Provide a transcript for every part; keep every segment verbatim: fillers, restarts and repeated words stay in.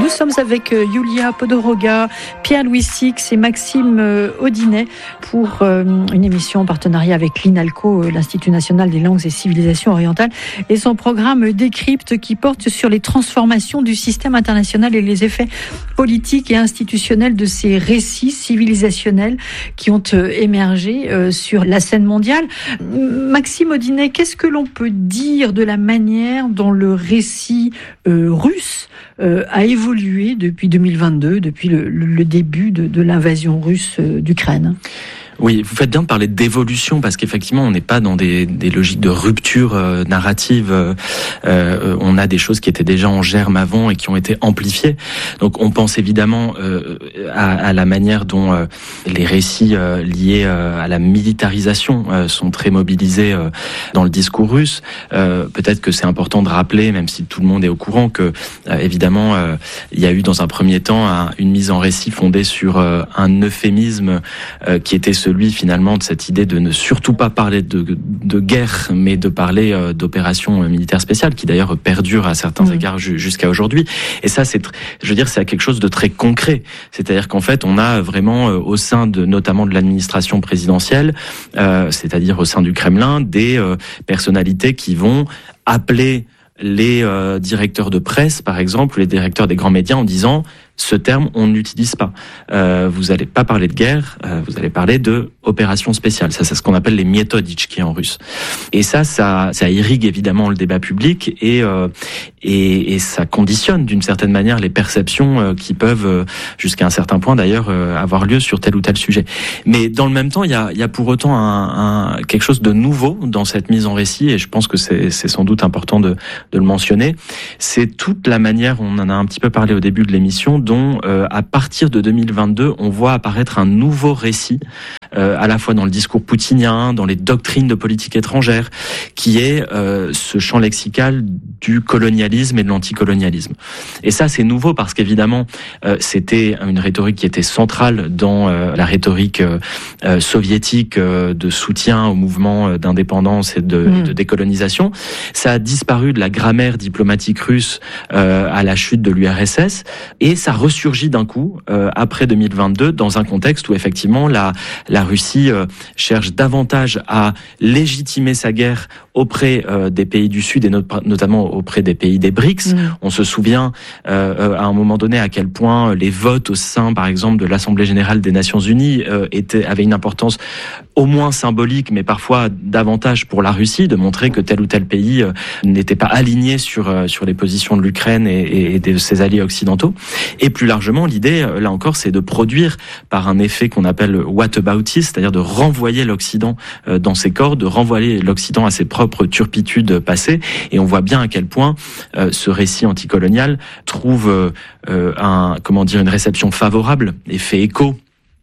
Nous sommes avec Yulia Podoroga, Pierre-Louis Six et Maxime Audinet pour une émission en partenariat avec l'INALCO, l'Institut national des langues et civilisations orientales, et son programme Décrypte qui porte sur les transformations du système international et les effets politiques et institutionnels de ces récits civilisationnels qui ont émergé sur la scène mondiale. Maxime Audinet, qu'est-ce que l'on peut dire de la manière dont le récit euh, russe euh, a évolué depuis deux mille vingt-deux, depuis le, le début de, de l'invasion russe euh, d'Ukraine ? Oui, vous faites bien de parler d'évolution parce qu'effectivement, on n'est pas dans des, des logiques de rupture euh, narrative. Euh, euh, on a des choses qui étaient déjà en germe avant et qui ont été amplifiées. Donc, on pense évidemment euh, à, à la manière dont euh, les récits euh, liés euh, à la militarisation euh, sont très mobilisés euh, dans le discours russe. Euh, peut-être que c'est important de rappeler, même si tout le monde est au courant, que euh, évidemment, euh, il y a eu dans un premier temps un, une mise en récit fondée sur euh, un euphémisme euh, qui était celui finalement de cette idée de ne surtout pas parler de, de guerre, mais de parler euh, d'opérations militaires spéciales, qui d'ailleurs perdurent à certains mmh. égards ju- jusqu'à aujourd'hui. Et ça, c'est, tr- je veux dire, c'est quelque chose de très concret. C'est-à-dire qu'en fait, on a vraiment euh, au sein de, notamment de l'administration présidentielle, euh, c'est-à-dire au sein du Kremlin, des euh, personnalités qui vont appeler les euh, directeurs de presse, par exemple, ou les directeurs des grands médias en disant ce terme, on ne l'utilise pas. Euh, vous n'allez pas parler de guerre, euh, vous allez parler de opération spéciale. Ça, c'est ce qu'on appelle les metodichki en russe. Et ça, ça, ça irrigue évidemment le débat public et euh, et, et ça conditionne d'une certaine manière les perceptions euh, qui peuvent, euh, jusqu'à un certain point d'ailleurs, euh, avoir lieu sur tel ou tel sujet. Mais dans le même temps, il y a, il y a pour autant un, un, quelque chose de nouveau dans cette mise en récit, et je pense que c'est, c'est sans doute important de, de le mentionner. C'est toute la manière, on en a un petit peu parlé au début de l'émission, dont euh, à partir de deux mille vingt-deux, on voit apparaître un nouveau récit, euh, à la fois dans le discours poutinien, dans les doctrines de politique étrangère, qui est euh, ce champ lexical du colonialisme et de l'anticolonialisme. Et ça, c'est nouveau parce qu'évidemment, euh, c'était une rhétorique qui était centrale dans euh, la rhétorique euh, euh, soviétique euh, de soutien au mouvement euh, d'indépendance et de, mmh. de décolonisation. Ça a disparu de la grammaire diplomatique russe euh, à la chute de l'U R S S, et ça ressurgit d'un coup euh, après deux mille vingt-deux dans un contexte où effectivement la la Russie euh, cherche davantage à légitimer sa guerre auprès euh, des pays du Sud et not- notamment auprès des pays des BRICS. Mmh. On se souvient euh, à un moment donné à quel point les votes au sein, par exemple, de l'Assemblée générale des Nations Unies euh, étaient avaient une importance au moins symbolique, mais parfois davantage pour la Russie, de montrer que tel ou tel pays euh, n'était pas aligné sur euh, sur les positions de l'Ukraine et, et de ses alliés occidentaux. Et plus largement, l'idée, là encore, c'est de produire par un effet qu'on appelle whataboutisme, c'est-à-dire de renvoyer l'Occident dans ses cordes, de renvoyer l'Occident à ses propres turpitudes passées. Et on voit bien à quel point euh, ce récit anticolonial trouve euh, un, comment dire, une réception favorable et fait écho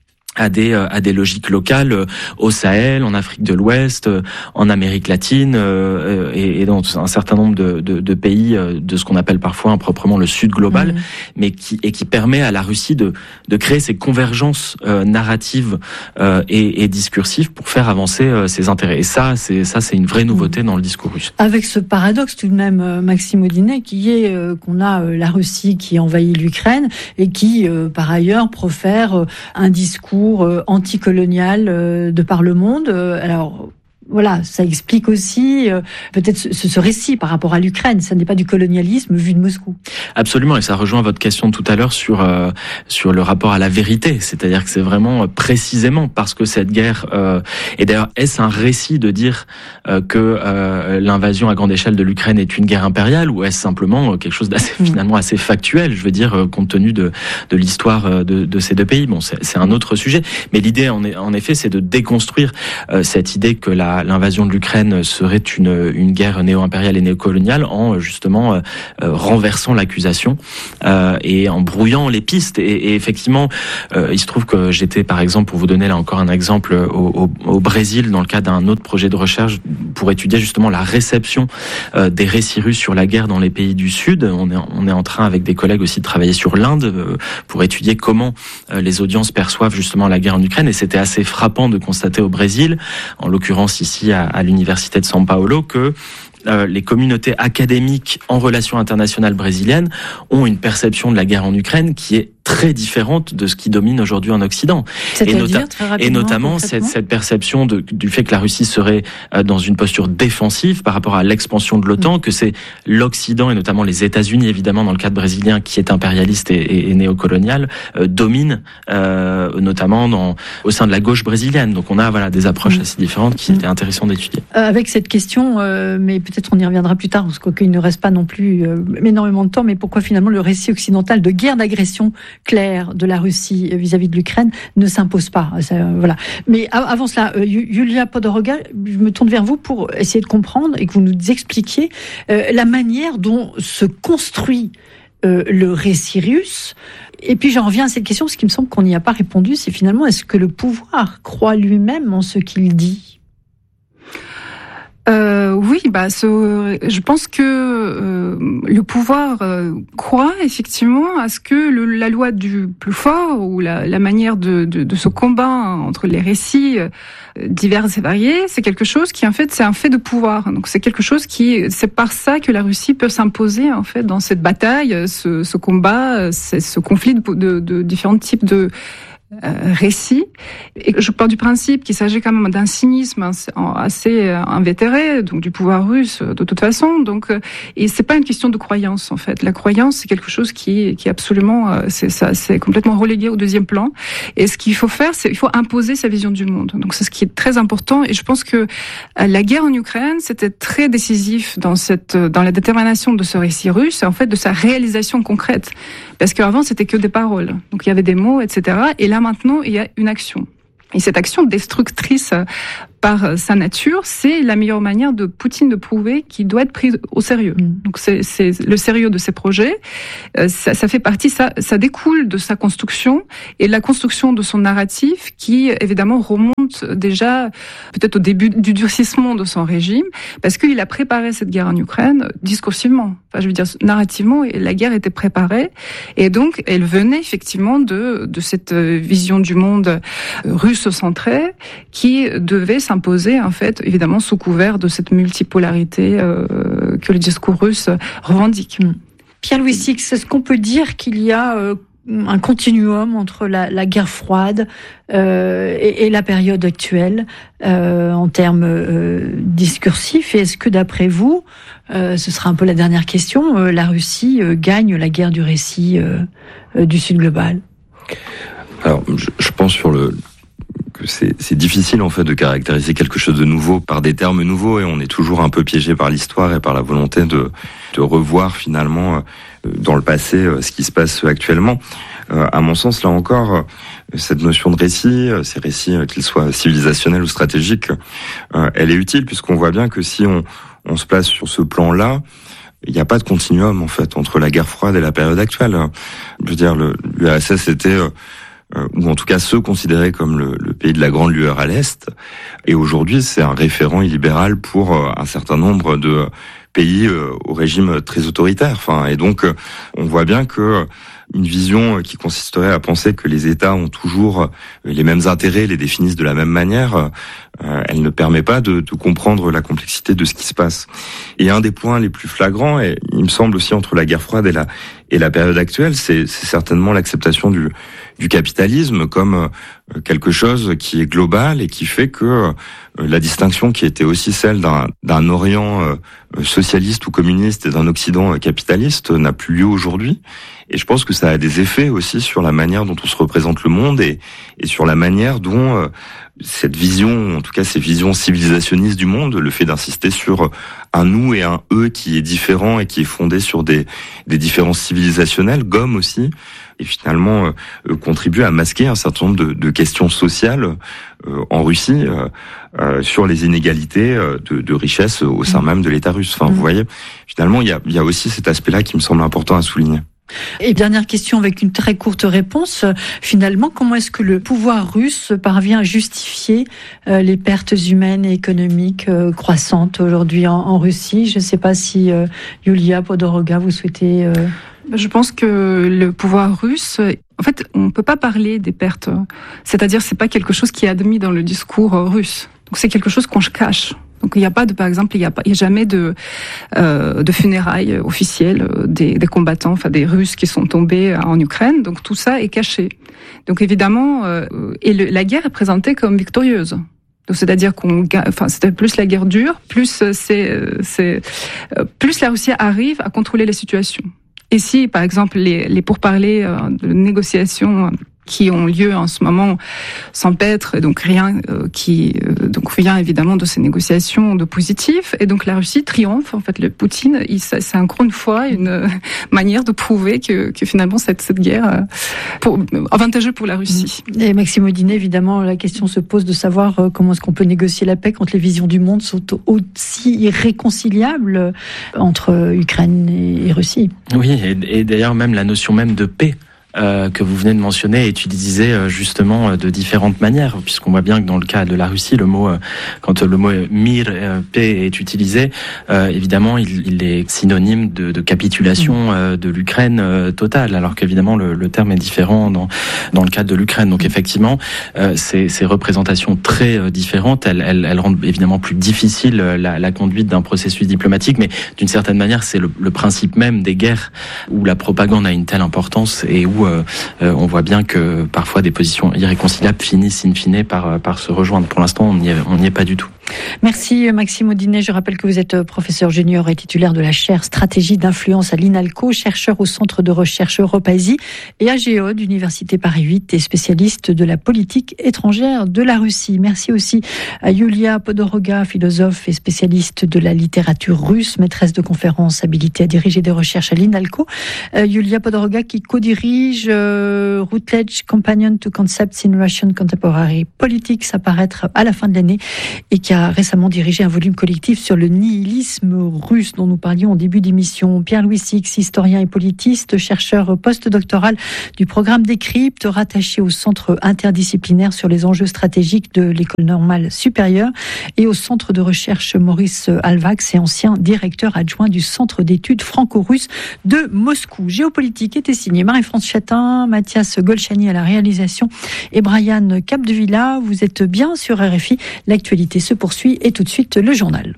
à des à des logiques locales au Sahel, en Afrique de l'Ouest, en Amérique latine euh, et, et dans un certain nombre de, de, de pays de ce qu'on appelle parfois improprement le Sud global, mmh. mais qui et qui permet à la Russie de de créer ces convergences euh, narratives euh, et, et discursives pour faire avancer euh, ses intérêts. Et ça, c'est ça, c'est une vraie nouveauté mmh. dans le discours russe. Avec ce paradoxe tout de même, Maxime Audinet, qui est euh, qu'on a euh, la Russie qui envahit l'Ukraine et qui, euh, par ailleurs, profère euh, un discours anticolonial de par le monde. Alors voilà, ça explique aussi euh, peut-être ce, ce récit par rapport à l'Ukraine. Ça n'est pas du colonialisme vu de Moscou. Absolument, et ça rejoint votre question de tout à l'heure sur euh, sur le rapport à la vérité. C'est-à-dire que c'est vraiment euh, précisément parce que cette guerre euh, et d'ailleurs est-ce un récit de dire euh, que euh, l'invasion à grande échelle de l'Ukraine est une guerre impériale, ou est-ce simplement euh, quelque chose d'assez mmh. finalement assez factuel, je veux dire, euh, compte tenu de de l'histoire euh, de, de ces deux pays. Bon, c'est, c'est un autre sujet, mais l'idée en, est, en effet, c'est de déconstruire euh, cette idée que la l'invasion de l'Ukraine serait une, une guerre néo-impériale et néocoloniale en justement euh, renversant l'accusation euh, et en brouillant les pistes. Et, et effectivement, euh, il se trouve que j'étais, par exemple, pour vous donner là encore un exemple, au, au, au Brésil, dans le cadre d'un autre projet de recherche pour étudier justement la réception euh, des récits russes sur la guerre dans les pays du Sud. On est, on est en train, avec des collègues aussi, de travailler sur l'Inde euh, pour étudier comment euh, les audiences perçoivent justement la guerre en Ukraine. Et c'était assez frappant de constater au Brésil, en l'occurrence ici à, à l'université de São Paulo, que euh, les communautés académiques en relations internationales brésiliennes ont une perception de la guerre en Ukraine qui est très différente de ce qui domine aujourd'hui en Occident. C'est-à-dire, et, nota- très rapidement, et notamment cette, cette perception de, du fait que la Russie serait euh, dans une posture défensive par rapport à l'expansion de l'OTAN, mmh. que c'est l'Occident et notamment les États-Unis, évidemment dans le cadre brésilien, qui est impérialiste et, et, et néocolonial, euh, domine euh, notamment dans, au sein de la gauche brésilienne. Donc on a voilà des approches mmh. assez différentes qui mmh. étaient intéressantes d'étudier. Euh, avec cette question, euh, mais peut-être on y reviendra plus tard, parce qu'il ne reste pas non plus euh, énormément de temps, mais pourquoi finalement le récit occidental de guerre d'agression claire de la Russie vis-à-vis de l'Ukraine ne s'impose pas. Ça, euh, voilà. Mais avant cela, euh, Yulia Podoroga, je me tourne vers vous pour essayer de comprendre et que vous nous expliquiez euh, la manière dont se construit euh, le récit russe. Et puis j'en reviens à cette question, parce qu'il me semble qu'on n'y a pas répondu, c'est finalement, est-ce que le pouvoir croit lui-même en ce qu'il dit ? Euh, oui, bah, ce, je pense que euh, le pouvoir euh, croit effectivement à ce que le, la loi du plus fort ou la, la manière de, de, de ce combat entre les récits euh, divers et variés, c'est quelque chose qui en fait c'est un fait de pouvoir. Donc c'est quelque chose qui c'est par ça que la Russie peut s'imposer en fait dans cette bataille, ce, ce combat, ce, ce conflit de, de, de différents types de Euh, récit. Et je pars du principe qu'il s'agit quand même d'un cynisme assez invétéré, donc du pouvoir russe de toute façon. Donc, et c'est pas une question de croyance en fait. La croyance c'est quelque chose qui, qui est absolument, c'est ça, c'est complètement relégué au deuxième plan. Et ce qu'il faut faire, c'est il faut imposer sa vision du monde. Donc c'est ce qui est très important. Et je pense que la guerre en Ukraine, c'était très décisif dans cette, dans la détermination de ce récit russe, et en fait de sa réalisation concrète. Parce qu'avant c'était que des paroles. Donc il y avait des mots, et cetera. Et là maintenant, il y a une action. Et cette action destructrice par sa nature, c'est la meilleure manière de Poutine de prouver qu'il doit être pris au sérieux. Donc c'est, c'est le sérieux de ses projets. Ça, ça fait partie, ça, ça découle de sa construction et de la construction de son narratif qui évidemment remonte déjà peut-être au début du durcissement de son régime, parce qu'il a préparé cette guerre en Ukraine discursivement. Enfin, je veux dire narrativement, la guerre était préparée et donc elle venait effectivement de de cette vision du monde russe-centrée qui devait s'imposer en fait évidemment sous couvert de cette multipolarité euh, que le discours russe revendique. Pierre-Louis Sixt, est-ce qu'on peut dire qu'il y a euh, un continuum entre la, la guerre froide euh, et, et la période actuelle euh, en termes euh, discursifs, et est-ce que d'après vous, euh, ce sera un peu la dernière question, euh, la Russie euh, gagne la guerre du récit euh, euh, du Sud global ? Alors, je, je pense sur le que c'est, c'est difficile en fait de caractériser quelque chose de nouveau par des termes nouveaux, et on est toujours un peu piégé par l'histoire et par la volonté de, de revoir finalement dans le passé ce qui se passe actuellement. Euh, à mon sens, là encore, cette notion de récit, ces récits, qu'ils soient civilisationnels ou stratégiques, euh, elle est utile puisqu'on voit bien que si on, on se place sur ce plan-là, il n'y a pas de continuum en fait entre la guerre froide et la période actuelle. Je veux dire, le, l'U R S S était euh, ou en tout cas ceux considérés comme le, le pays de la grande lueur à l'Est. Et aujourd'hui, c'est un référent illibéral pour un certain nombre de pays au régime très autoritaire. Enfin, et donc, on voit bien que une vision qui consisterait à penser que les États ont toujours les mêmes intérêts, les définissent de la même manière, euh, elle ne permet pas de, de comprendre la complexité de ce qui se passe. Et un des points les plus flagrants, et il me semble aussi entre la guerre froide et la et la période actuelle, c'est, c'est certainement l'acceptation du du capitalisme comme quelque chose qui est global et qui fait que la distinction qui était aussi celle d'un, d'un Orient socialiste ou communiste et d'un Occident capitaliste n'a plus lieu aujourd'hui. Et je pense que ça a des effets aussi sur la manière dont on se représente le monde et, et sur la manière dont euh, cette vision, en tout cas ces visions civilisationnistes du monde, le fait d'insister sur un nous et un eux qui est différent et qui est fondé sur des, des différences civilisationnelles, gomme aussi, et finalement euh, contribue à masquer un certain nombre de, de questions sociales euh, en Russie euh, euh, sur les inégalités euh, de, de richesse au sein même de l'État russe. Enfin, mmh. vous voyez, finalement, il y a, il y a aussi cet aspect-là qui me semble important à souligner. Et dernière question avec une très courte réponse. Finalement, comment est-ce que le pouvoir russe parvient à justifier euh, les pertes humaines et économiques euh, croissantes aujourd'hui en, en Russie ? Je ne sais pas si euh, Yulia Podoroga, vous souhaitez... Euh... Je pense que le pouvoir russe, en fait, on ne peut pas parler des pertes. C'est-à-dire, c'est pas quelque chose qui est admis dans le discours russe. Donc, c'est quelque chose qu'on cache. Donc il n'y a pas de, par exemple, il n'y a pas, il y a jamais de euh, de funérailles officielles des, des combattants, enfin des Russes qui sont tombés en Ukraine. Donc tout ça est caché. Donc évidemment, euh, et le, la guerre est présentée comme victorieuse. Donc c'est-à-dire qu'on, enfin c'était plus la guerre dure, plus c'est c'est plus la Russie arrive à contrôler la situation. Et si, par exemple, les, les pourparlers euh, de négociations qui ont lieu en ce moment s'empêtrent, donc rien euh, qui, euh, donc rien évidemment de ces négociations de positif, et donc la Russie triomphe. En fait, le Poutine, il, c'est encore une fois une euh, manière de prouver que, que finalement cette, cette guerre euh, pour, avantageuse pour la Russie. Et Maxime Audinet, évidemment, la question se pose de savoir euh, comment est-ce qu'on peut négocier la paix quand les visions du monde sont aussi irréconciliables entre Ukraine et, et Russie. Oui, et, et d'ailleurs même la notion même de paix. Euh, que vous venez de mentionner est utilisé euh, justement euh, de différentes manières, puisqu'on voit bien que dans le cas de la Russie, le mot, euh, quand le mot mir, euh, paix est utilisé, euh, évidemment, il, il est synonyme de, de capitulation euh, de l'Ukraine euh, totale, alors qu'évidemment le, le terme est différent dans dans le cadre de l'Ukraine. Donc effectivement, euh, ces, ces représentations très euh, différentes, elles, elles, elles rendent évidemment plus difficile la, la conduite d'un processus diplomatique, mais d'une certaine manière, c'est le, le principe même des guerres où la propagande a une telle importance et où Euh, euh, on voit bien que parfois des positions irréconciliables finissent in fine par, par se rejoindre. Pour l'instant, on n'y est, on n'y est pas du tout. Merci Maxime Audinet. Je rappelle que vous êtes professeur junior et titulaire de la chaire Stratégie d'influence à l'INALCO, chercheur au Centre de recherche Europe-Asie et A G E d'Université Paris huit et spécialiste de la politique étrangère de la Russie. Merci aussi à Yulia Podoroga, philosophe et spécialiste de la littérature russe, maîtresse de conférences habilitée à diriger des recherches à l'INALCO. Euh, Yulia Podoroga qui co-dirige euh, Routledge Companion to Concepts in Russian Contemporary Politics à paraître à la fin de l'année et qui a récemment dirigé un volume collectif sur le nihilisme russe dont nous parlions au début d'émission. Pierre-Louis Six, historien et politiste, chercheur post-doctoral du programme Décrypte, rattaché au Centre interdisciplinaire sur les enjeux stratégiques de l'École normale supérieure et au Centre de recherche Maurice Alvax et ancien directeur adjoint du Centre d'études franco-russes de Moscou. Géopolitique était signé Marie-France Chatin, Mathias Golchani à la réalisation et Brian Capdevilla. Vous êtes bien sur R F I. L'actualité se poursuit et tout de suite le journal.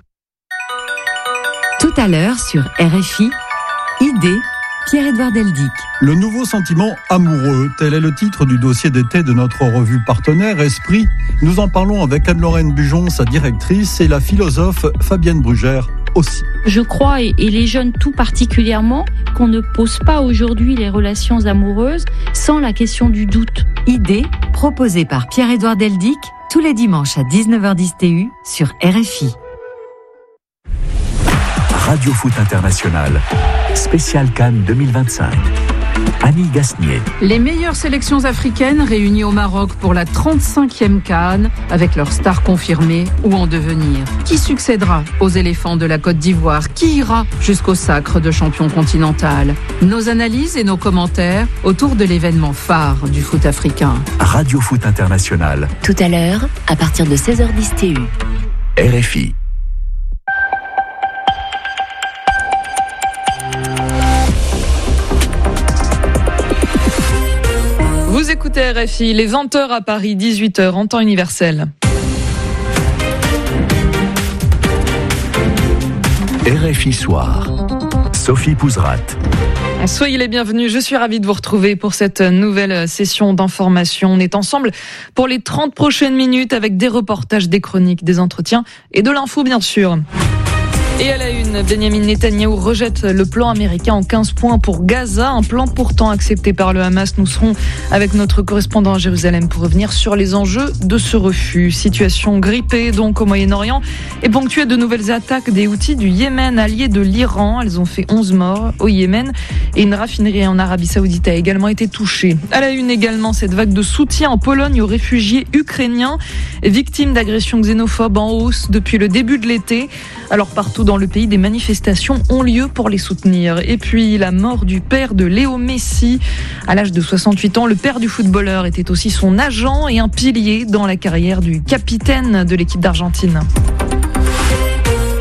Tout à l'heure sur R F I, Idée, Pierre-Édouard Deldic. Le nouveau sentiment amoureux, tel est le titre du dossier d'été de notre revue partenaire Esprit. Nous en parlons avec Anne-Lorraine Bujon, sa directrice, et la philosophe Fabienne Brugère aussi. Je crois, et les jeunes tout particulièrement, qu'on ne pose pas aujourd'hui les relations amoureuses sans la question du doute. Idée, proposée par Pierre-Édouard Deldic, tous les dimanches à dix-neuf heures dix T U sur R F I. Radio Foot International, spécial Cannes deux mille vingt-cinq. Annie Gasnier. Les meilleures sélections africaines réunies au Maroc pour la trente-cinquième Cannes, avec leurs stars confirmées ou en devenir. Qui succédera aux éléphants de la Côte d'Ivoire? Qui ira jusqu'au sacre de champion continental? Nos analyses et nos commentaires autour de l'événement phare du foot africain. Radio Foot International. Tout à l'heure, à partir de seize heures dix T U. R F I. Vous écoutez R F I, les vingt heures à Paris, dix-huit heures en temps universel. R F I Soir. Sophie Pouzrat. Soyez les bienvenus, je suis ravie de vous retrouver pour cette nouvelle session d'information. On est ensemble pour les trente prochaines minutes avec des reportages, des chroniques, des entretiens et de l'info bien sûr. Et à la une, Benjamin Netanyahou rejette le plan américain en quinze points pour Gaza, un plan pourtant accepté par le Hamas. Nous serons avec notre correspondant à Jérusalem pour revenir sur les enjeux de ce refus. Situation grippée donc au Moyen-Orient et ponctuée de nouvelles attaques des Houthis du Yémen, alliés de l'Iran. Elles ont fait onze morts au Yémen et une raffinerie en Arabie Saoudite a également été touchée. À la une également, cette vague de soutien en Pologne aux réfugiés ukrainiens victimes d'agressions xénophobes en hausse depuis le début de l'été. Alors partout dans le pays, des manifestations ont lieu pour les soutenir. Et puis la mort du père de Léo Messi. À l'âge de soixante-huit ans, le père du footballeur était aussi son agent et un pilier dans la carrière du capitaine de l'équipe d'Argentine.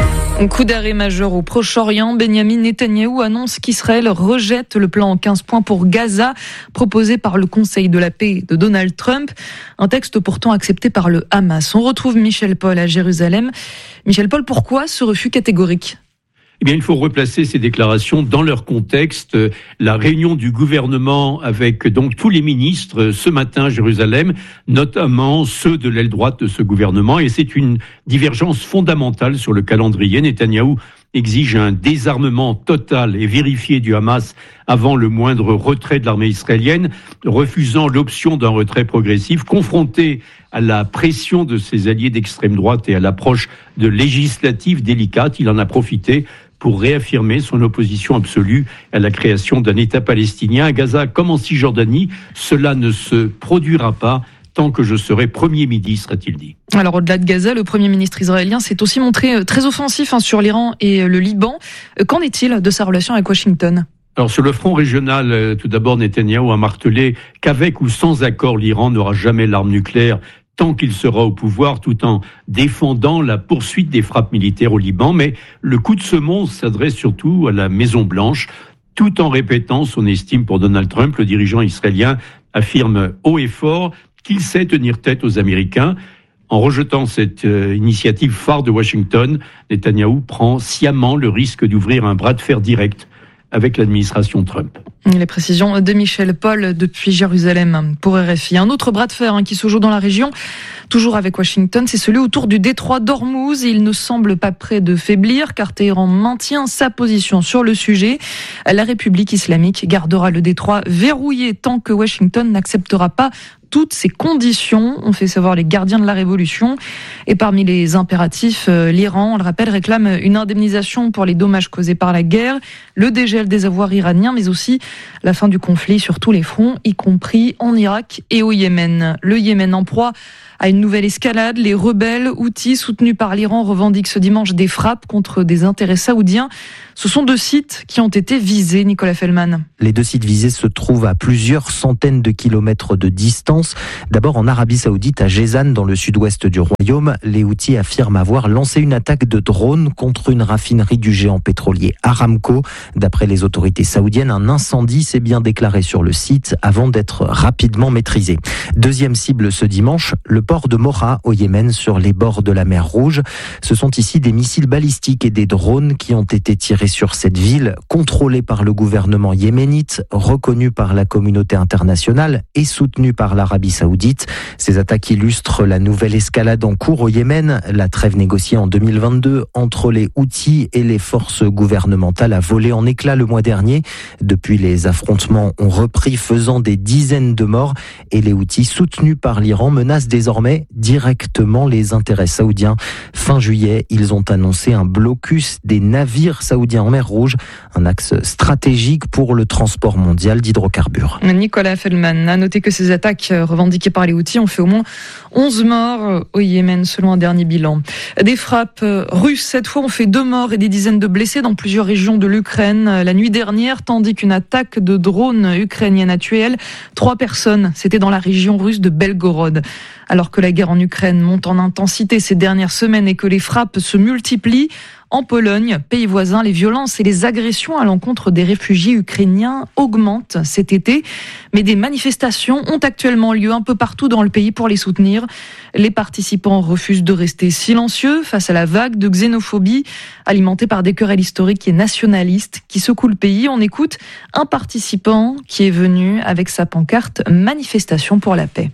Coup d'arrêt majeur au Proche-Orient, Benyamin Netanyahou annonce qu'Israël rejette le plan en quinze points pour Gaza proposé par le Conseil de la paix de Donald Trump, un texte pourtant accepté par le Hamas. On retrouve Michel Paul à Jérusalem. Michel Paul, pourquoi ce refus catégorique ? Eh bien, il faut replacer ces déclarations dans leur contexte. La réunion du gouvernement avec donc tous les ministres ce matin à Jérusalem, notamment ceux de l'aile droite de ce gouvernement, et c'est une divergence fondamentale sur le calendrier. Netanyahou exige un désarmement total et vérifié du Hamas avant le moindre retrait de l'armée israélienne, refusant l'option d'un retrait progressif, confronté à la pression de ses alliés d'extrême droite et à l'approche de législatives délicates. Il en a profité pour réaffirmer son opposition absolue à la création d'un État palestinien à Gaza comme en Cisjordanie. Cela ne se produira pas tant que je serai Premier ministre, a-t-il dit. Alors au-delà de Gaza, le Premier ministre israélien s'est aussi montré très offensif hein, sur l'Iran et le Liban. Qu'en est-il de sa relation avec Washington ? Alors sur le front régional, tout d'abord Netanyahou a martelé qu'avec ou sans accord, l'Iran n'aura jamais l'arme nucléaire tant qu'il sera au pouvoir, tout en défendant la poursuite des frappes militaires au Liban. Mais le coup de semonce s'adresse surtout à la Maison-Blanche, tout en répétant son estime pour Donald Trump. Le dirigeant israélien affirme haut et fort qu'il sait tenir tête aux Américains. En rejetant cette euh, initiative phare de Washington, Netanyahou prend sciemment le risque d'ouvrir un bras de fer direct avec l'administration Trump. Les précisions de Michel Paul depuis Jérusalem pour R F I. Un autre bras de fer hein, qui se joue dans la région, toujours avec Washington, c'est celui autour du détroit d'Ormuz. Il ne semble pas prêt de faiblir car Téhéran maintient sa position sur le sujet. La République islamique gardera le détroit verrouillé tant que Washington n'acceptera pas toutes ces conditions, ont fait savoir les gardiens de la révolution. Et parmi les impératifs, l'Iran, on le rappelle, réclame une indemnisation pour les dommages causés par la guerre, le dégel des avoirs iraniens, mais aussi la fin du conflit sur tous les fronts, y compris en Irak et au Yémen. Le Yémen en proie à une nouvelle escalade. Les rebelles houthis soutenus par l'Iran revendiquent ce dimanche des frappes contre des intérêts saoudiens. Ce sont deux sites qui ont été visés, Nicolas Fellman. Les deux sites visés se trouvent à plusieurs centaines de kilomètres de distance. D'abord en Arabie Saoudite, à Jazan, dans le sud-ouest du royaume, les Houthis affirment avoir lancé une attaque de drone contre une raffinerie du géant pétrolier Aramco. D'après les autorités saoudiennes, un incendie s'est bien déclaré sur le site avant d'être rapidement maîtrisé. Deuxième cible ce dimanche, le port de Mora au Yémen, sur les bords de la mer Rouge. Ce sont ici des missiles balistiques et des drones qui ont été tirés sur cette ville, contrôlée par le gouvernement yéménite, reconnue par la communauté internationale et soutenue par l'Arabie Saoudite. Ces attaques illustrent la nouvelle escalade en cours au Yémen. La trêve négociée en deux mille vingt-deux entre les Houthis et les forces gouvernementales a volé en éclats le mois dernier. Depuis, les affrontements ont repris, faisant des dizaines de morts, et les Houthis, soutenus par l'Iran, menacent désormais directement les intérêts saoudiens. Fin juillet, ils ont annoncé un blocus des navires saoudiens en mer Rouge, un axe stratégique pour le transport mondial d'hydrocarbures. Nicolas Fellman a noté que ces attaques revendiquées par les Houthis ont fait au moins onze morts au Yémen, selon un dernier bilan. Des frappes russes, cette fois, ont fait deux morts et des dizaines de blessés dans plusieurs régions de l'Ukraine la nuit dernière, tandis qu'une attaque de drone ukrainienne a tué, elle, trois personnes. C'était dans la région russe de Belgorod. Alors que la guerre en Ukraine monte en intensité ces dernières semaines et que les frappes se multiplient, en Pologne, pays voisin, les violences et les agressions à l'encontre des réfugiés ukrainiens augmentent cet été. Mais des manifestations ont actuellement lieu un peu partout dans le pays pour les soutenir. Les participants refusent de rester silencieux face à la vague de xénophobie alimentée par des querelles historiques et nationalistes qui secouent le pays. On écoute un participant qui est venu avec sa pancarte « Manifestation pour la paix ».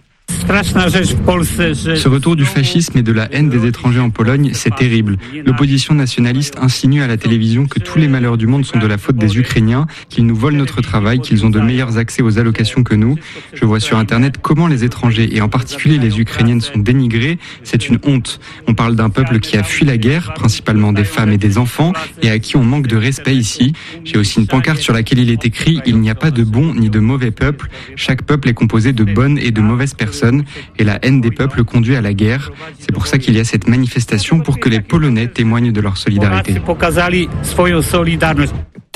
Ce retour du fascisme et de la haine des étrangers en Pologne, c'est terrible. L'opposition nationaliste insinue à la télévision que tous les malheurs du monde sont de la faute des Ukrainiens, qu'ils nous volent notre travail, qu'ils ont de meilleurs accès aux allocations que nous. Je vois sur Internet comment les étrangers, et en particulier les Ukrainiennes, sont dénigrés. C'est une honte. On parle d'un peuple qui a fui la guerre, principalement des femmes et des enfants, et à qui on manque de respect ici. J'ai aussi une pancarte sur laquelle il est écrit « Il n'y a pas de bon ni de mauvais peuple. Chaque peuple est composé de bonnes et de mauvaises personnes. Et la haine des peuples conduit à la guerre. C'est pour ça qu'il y a cette manifestation pour que les Polonais témoignent de leur solidarité.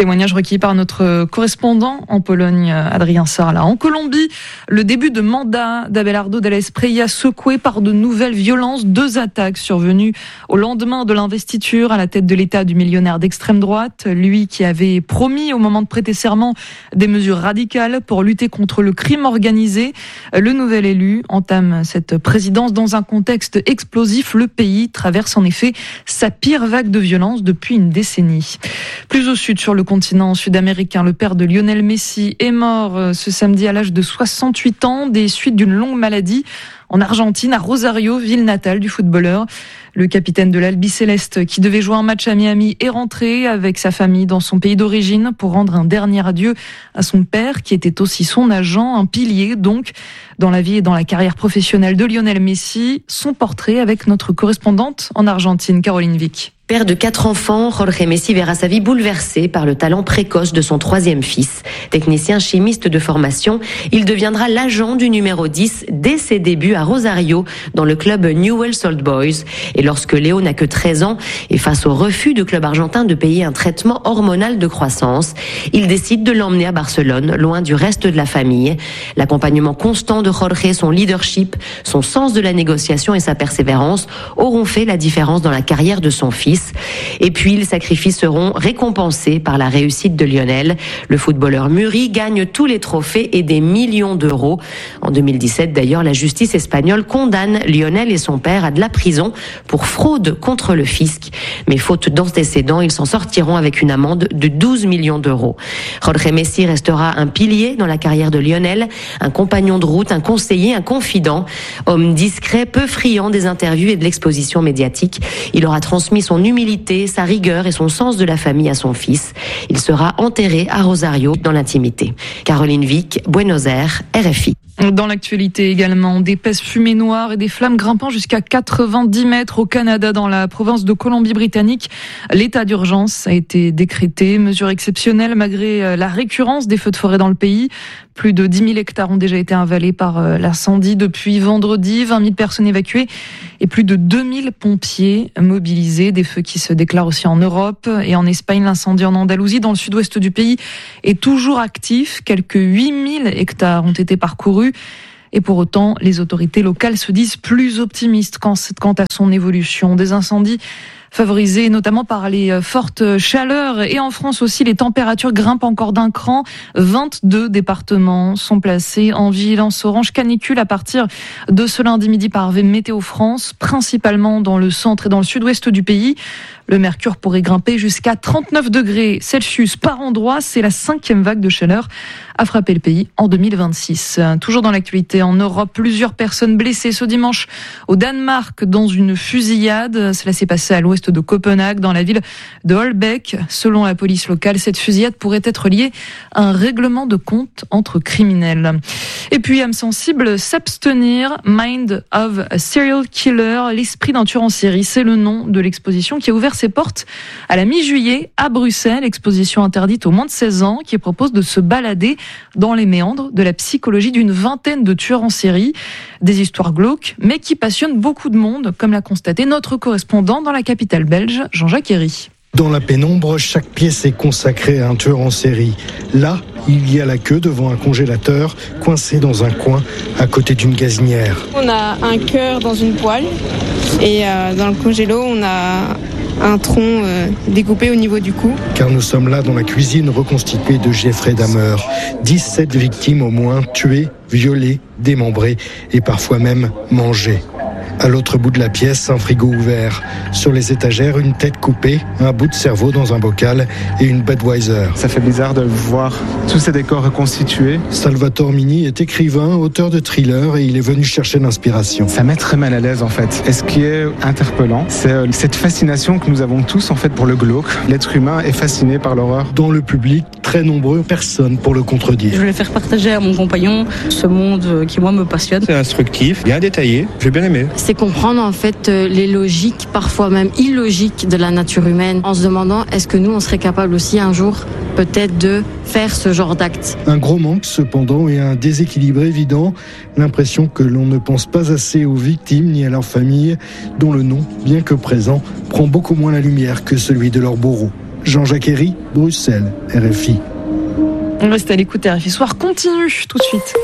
Témoignage requis par notre correspondant en Pologne, Adrien Sarla. En Colombie, le début de mandat d'Abelardo del Espriella secoué par de nouvelles violences. Deux attaques survenues au lendemain de l'investiture à la tête de l'État du millionnaire d'extrême droite. Lui qui avait promis au moment de prêter serment des mesures radicales pour lutter contre le crime organisé. Le nouvel élu entame cette présidence dans un contexte explosif. Le pays traverse en effet sa pire vague de violence depuis une décennie. Plus au sud, sur le continent sud-américain, le père de Lionel Messi est mort ce samedi à l'âge de soixante-huit ans des suites d'une longue maladie en Argentine, à Rosario, ville natale du footballeur. Le capitaine de l'Albiceleste, qui devait jouer un match à Miami, est rentré avec sa famille dans son pays d'origine pour rendre un dernier adieu à son père, qui était aussi son agent, un pilier donc dans la vie et dans la carrière professionnelle de Lionel Messi. Son portrait avec notre correspondante en Argentine, Caroline Vic. Père de quatre enfants, Jorge Messi verra sa vie bouleversée par le talent précoce de son troisième fils. Technicien chimiste de formation, il deviendra l'agent du numéro dix dès ses débuts à Rosario, dans le club Newell's Old Boys. Et lorsque Léo n'a que treize ans, et face au refus du club argentin de payer un traitement hormonal de croissance, il décide de l'emmener à Barcelone, loin du reste de la famille. L'accompagnement constant de Jorge, son leadership, son sens de la négociation et sa persévérance auront fait la différence dans la carrière de son fils. Et puis, les sacrifices seront récompensés par la réussite de Lionel. Le footballeur mûri gagne tous les trophées et des millions d'euros. En deux mille dix-sept, d'ailleurs, la justice espagnole condamne Lionel et son père à de la prison pour fraude contre le fisc. Mais faute d'antécédents, ils s'en sortiront avec une amende de douze millions d'euros. Jorge Messi restera un pilier dans la carrière de Lionel, un compagnon de route, un conseiller, un confident. Homme discret, peu friand des interviews et de l'exposition médiatique, il aura transmis son humilité, sa rigueur et son sens de la famille à son fils. Il sera enterré à Rosario dans l'intimité. Caroline Vic, Buenos Aires, R F I. Dans l'actualité également, d'épaisses fumées noires et des flammes grimpant jusqu'à quatre-vingt-dix mètres au Canada, dans la province de Colombie-Britannique. L'état d'urgence a été décrété, mesure exceptionnelle malgré la récurrence des feux de forêt dans le pays. Plus de dix mille hectares ont déjà été avalés par l'incendie depuis vendredi, vingt mille personnes évacuées et plus de deux mille pompiers mobilisés. Des feux qui se déclarent aussi en Europe et en Espagne. L'incendie en Andalousie, dans le sud-ouest du pays, est toujours actif. Quelques huit mille hectares ont été parcourus. Et pour autant, les autorités locales se disent plus optimistes quant à son évolution. Des incendies favorisés notamment par les fortes chaleurs. Et en France aussi, les températures grimpent encore d'un cran. vingt-deux départements sont placés en vigilance orange canicule à partir de ce lundi midi par Météo France, principalement dans le centre et dans le sud-ouest du pays. Le mercure pourrait grimper jusqu'à trente-neuf degrés Celsius par endroit. C'est la cinquième vague de chaleur à frapper le pays en deux mille vingt-six. Toujours dans l'actualité, en Europe, plusieurs personnes blessées ce dimanche au Danemark dans une fusillade. Cela s'est passé à l'ouest de Copenhague, dans la ville de Holbæk. Selon la police locale, cette fusillade pourrait être liée à un règlement de compte entre criminels. Et puis, âme sensible, s'abstenir, Mind of a Serial Killer, l'esprit d'un tueur en série. C'est le nom de l'exposition qui a ouvert ses portes à la mi-juillet à Bruxelles, exposition interdite aux moins de seize ans qui propose de se balader dans les méandres de la psychologie d'une vingtaine de tueurs en série. Des histoires glauques, mais qui passionnent beaucoup de monde, comme l'a constaté notre correspondant dans la capitale belge, Jean-Jacques Herry. Dans la pénombre, chaque pièce est consacrée à un tueur en série. Là, il y a la queue devant un congélateur, coincé dans un coin, à côté d'une gazinière. On a un cœur dans une poêle, et euh, dans le congélo, on a un tronc euh, découpé au niveau du cou. Car nous sommes là dans la cuisine reconstituée de Jeffrey Dahmer. dix-sept victimes au moins, tuées, violées, démembrées et parfois même mangées. À l'autre bout de la pièce, un frigo ouvert. Sur les étagères, une tête coupée, un bout de cerveau dans un bocal et une Budweiser. Ça fait bizarre de voir tous ces décors reconstitués. Salvatore Mini est écrivain, auteur de thrillers et il est venu chercher l'inspiration. Ça met très mal à l'aise en fait. Et ce qui est interpellant, c'est cette fascination que nous avons tous en fait pour le glauque. L'être humain est fasciné par l'horreur. Dans le public, très nombreux, personne pour le contredire. Je voulais faire partager à mon compagnon ce monde qui moi me passionne. C'est instructif, bien détaillé, j'ai bien aimé. C'est comprendre en fait les logiques, parfois même illogiques de la nature humaine, en se demandant est-ce que nous on serait capable aussi un jour peut-être de faire ce genre d'acte. Un gros manque cependant et un déséquilibre évident, l'impression que l'on ne pense pas assez aux victimes ni à leurs familles, dont le nom, bien que présent, prend beaucoup moins la lumière que celui de leurs bourreaux. Jean-Jacques Herry, Bruxelles, R F I. On reste à l'écoute, R F I Soir continue tout de suite.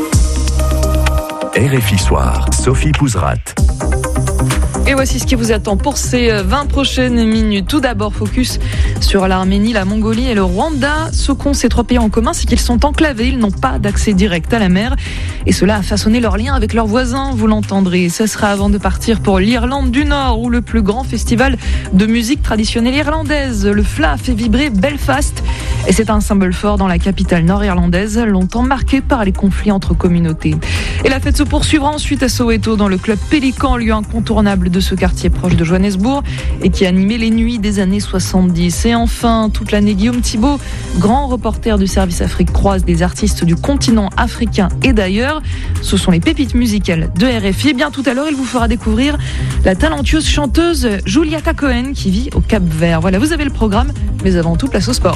R F I Soir, Sophie Pouzrat. Et voici ce qui vous attend pour ces vingt prochaines minutes. Tout d'abord, focus sur l'Arménie, la Mongolie et le Rwanda. Ce qu'ont ces trois pays en commun, c'est qu'ils sont enclavés, ils n'ont pas d'accès direct à la mer. Et cela a façonné leurs liens avec leurs voisins, vous l'entendrez. Ce sera avant de partir pour l'Irlande du Nord, où le plus grand festival de musique traditionnelle irlandaise, le F L A, fait vibrer Belfast. Et c'est un symbole fort dans la capitale nord-irlandaise, longtemps marquée par les conflits entre communautés. Et la fête se poursuivra ensuite à Soweto, dans le club Pélican, lieu incontournable de ce quartier proche de Johannesburg et qui animait les nuits des années soixante-dix. Et enfin, toute l'année, Guillaume Thibault, grand reporter du service Afrique, croise des artistes du continent africain et d'ailleurs. Ce sont les pépites musicales de R F I. Et bien tout à l'heure, il vous fera découvrir la talentueuse chanteuse Julieta Cohen qui vit au Cap-Vert. Voilà, vous avez le programme, mais avant tout, place au sport.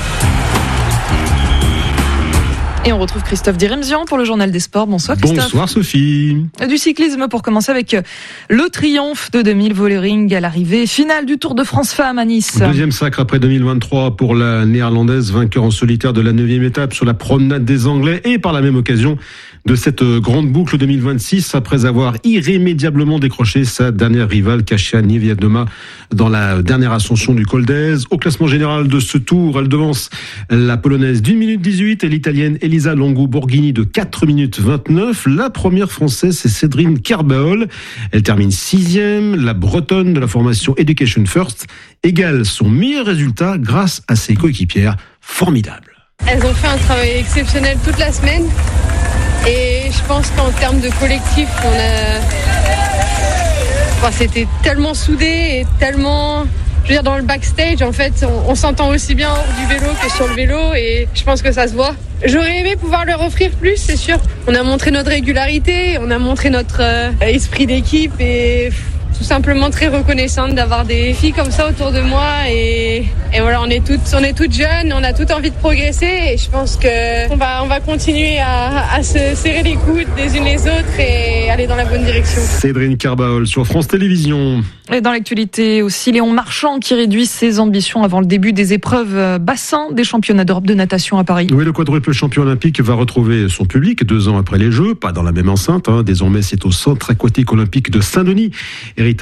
Et on retrouve Christophe Diremzian pour le journal des sports. Bonsoir Christophe. Bonsoir Sophie. Du cyclisme pour commencer avec le triomphe de deux mille Vollering à l'arrivée finale du Tour de France Femmes à Nice. Deuxième sacre après deux mille vingt-trois pour la néerlandaise, vainqueur en solitaire de la neuvième étape sur la promenade des Anglais et par la même occasion de cette grande boucle deux mille vingt-six après avoir irrémédiablement décroché sa dernière rivale Kasia Niewiadoma dans la dernière ascension du Col d'Èze. Au classement général de ce tour, elle devance la polonaise d'une minute dix-huit et l'italienne Elisa Longo Borghini de quatre minutes vingt-neuf. La première française, c'est Cédrine Kerbaol. Elle termine sixième. La bretonne de la formation Education First égale son meilleur résultat grâce à ses coéquipières formidables. Elles ont fait un travail exceptionnel toute la semaine. Et je pense qu'en termes de collectif, on a... enfin, c'était tellement soudé et tellement... Je veux dire, dans le backstage, en fait, on, on s'entend aussi bien hors du vélo que sur le vélo et je pense que ça se voit. J'aurais aimé pouvoir leur offrir plus, c'est sûr. On a montré notre régularité, on a montré notre euh, esprit d'équipe et... tout simplement très reconnaissante d'avoir des filles comme ça autour de moi et, et voilà, on est toutes on est toutes jeunes, on a toutes envie de progresser et je pense que on va on va continuer à, à se serrer les coudes les unes les autres et aller dans la bonne direction. Cédrine Kerbaol sur France Télévisions. Et dans l'actualité aussi, Léon Marchand qui réduit ses ambitions avant le début des épreuves bassin des championnats d'Europe de natation à Paris. Oui, le quadruple champion olympique va retrouver son public deux ans après les Jeux, pas dans la même enceinte, hein. Désormais c'est au centre aquatique olympique de Saint-Denis.